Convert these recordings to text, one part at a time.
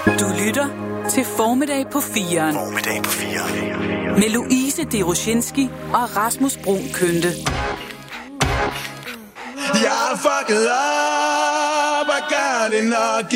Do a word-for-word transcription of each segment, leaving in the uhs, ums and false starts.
Du lytter til Formiddag på firen. Formiddag på firen. Med Louise Deroshinski og Rasmus Bruun Kønte. Jeg er fucket op og gør det nok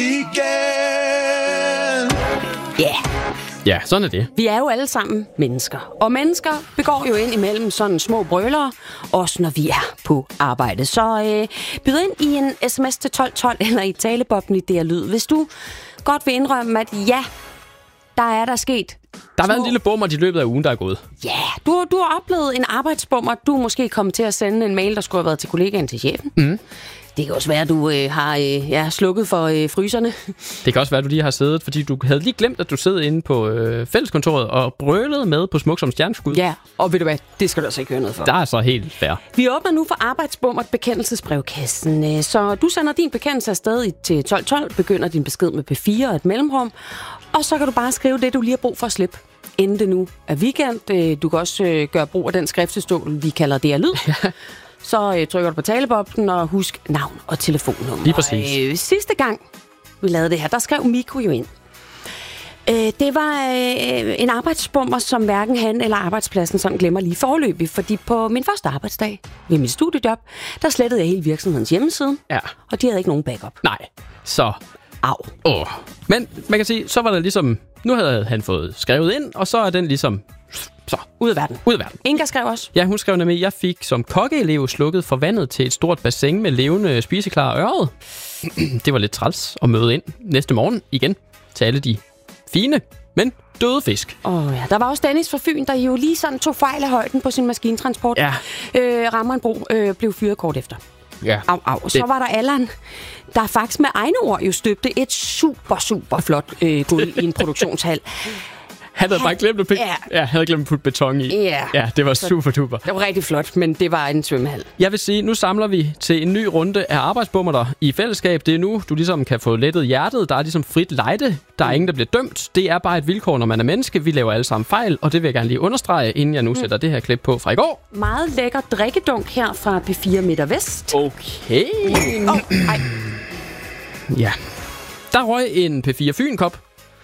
igen. Ja. Yeah. Ja, sådan er det. Vi er jo alle sammen mennesker. Og mennesker begår jo ind imellem sådan små brølere, også når vi er på arbejde. Så øh, byd ind i en sms til tolv tolv eller i talebobben i D R Lyd, hvis du godt vil indrømme, at ja, der er der sket. Der har været en lille bummer i løbet af ugen, der er gået. Ja, du, du har oplevet en arbejdsbummer. Du er måske kommet til at sende en mail, der skulle have været til kollegaen til chefen. Mm. Det kan også være, at du øh, har øh, ja, slukket for øh, fryserne. Det kan også være, at du lige har siddet, fordi du havde lige glemt, at du sidder inde på øh, fælleskontoret og brølede med på Smuk som stjerneskud. Ja, og ved du hvad, det skal du altså ikke høre noget for. Der er så helt fair. Vi åbner nu for arbejdsbummert bekendelsesbrevkassen. Så du sender din bekendelse afsted til tolv tolv, begynder din besked med P fire og et mellemrum, og så kan du bare skrive det, du lige har brug for at slippe, inden det nu er weekend. Du kan også gøre brug af den skriftestol, vi kalder D R Lyd. Ja. Så øh, trykker du på talebobben og husk navn og telefonnummer. Lige præcis. Øh, sidste gang, vi lavede det her, der skrev Mikko jo ind. Øh, det var øh, en arbejdsbummer, som hverken han eller arbejdspladsen sådan glemmer lige forløbig. Fordi på min første arbejdsdag ved mit studiejob, der slettede jeg hele virksomhedens hjemmeside. Ja. Og de havde ikke nogen backup. Nej, så... Au. Åh. Men man kan sige, så var der ligesom... Nu havde han fået skrevet ind, og så er den ligesom... Så, ud af verden. Ud af verden. Inga skrev også. Ja, hun skrev nemlig, at jeg fik som kokkeelev slukket for vandet til et stort bassin med levende spiseklar ørred. Det var lidt træls at møde ind næste morgen igen til alle de fine, men døde fisk. Åh oh, ja, der var også Dennis fra Fyn, der jo lige sådan tog fejl af højden på sin maskintransport. Ja. Øh, rammer en bro, øh, blev fyret kort efter. Ja. Au, au. Så var der Allan, der faktisk med egne ord jo støbte et super, super flot øh, gulv i en produktionshal. Han havde bare glemt at putte, Ja. ja, havde glemt at putte beton i. Ja. Ja, det var super duper. Det var rigtig flot, men det var en svømmehal. Jeg vil sige, nu samler vi til en ny runde af arbejdsbummerter i fællesskab. Det er nu, du ligesom kan få lettet hjertet. Der er ligesom frit lejde. Der er ingen, der bliver dømt. Det er bare et vilkår, når man er menneske. Vi laver alle sammen fejl, og det vil jeg gerne lige understrege, inden jeg nu sætter det her klip på fra i går. Meget lækker drikkedunk her fra P fire Midt og Vest. Okay. Åh, oh, ej. Ja. Der røg en P fire Fyn-kop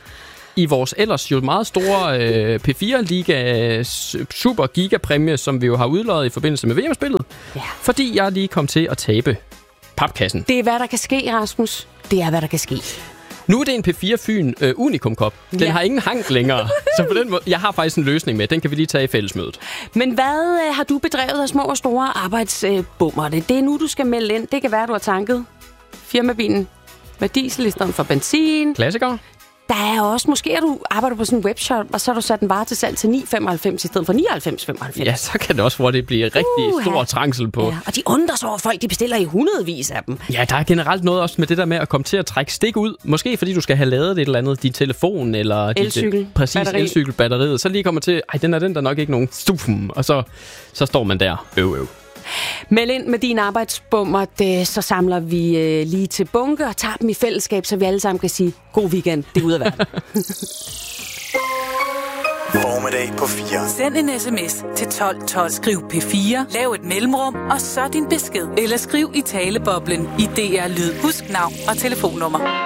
i vores ellers jo meget store øh, P fire Liga super gigapræmie, som vi jo har udløjet i forbindelse med V M-spillet. Ja. Fordi jeg lige kom til at tabe papkassen. Det er, hvad der kan ske, Rasmus. Det er, hvad der kan ske. Nu er det en P fire Fyn øh, Unicum-kop. Den Ja. har ingen hank længere. Så på den måde, jeg har faktisk en løsning med. Den kan vi lige tage i fællesmødet. Men hvad øh, har du bedrevet af små og store arbejdsbummer? Det er nu, du skal melde ind. Det kan være, du har tanket firmabilen med diesel i stedet for benzin. Klassiker. Der er også, måske er du arbejder på sådan en webshop, og så har du sat en vare til salg til ni komma femoghalvfems i stedet for nioghalvfems komma femoghalvfems. Ja, så kan det også hurtigt blive rigtig Uha. stor trængsel på. Ja, og de undrer sig over folk, de bestiller i hundredvis af dem. Ja, der er generelt noget også med det der med at komme til at trække stik ud. Måske fordi du skal have lavet et eller andet, din telefon eller Elcykel, dit, præcis, batteri. elcykelbatteriet. Så lige kommer til, ej, den er den der nok ikke nogen stufum, og så, så står man der. Øv, øv. Meld ind med din arbejdsbummer, det, så samler vi øh, lige til bunke og tager dem i fællesskab, så vi alle sammen kan sige, god weekend, det er ude af verden. Formiddag på firen. Send en sms til tolv tolv. Skriv P fire, lav et mellemrum, og så din besked. Eller skriv i taleboblen i D R Lyd. Husk navn og telefonnummer.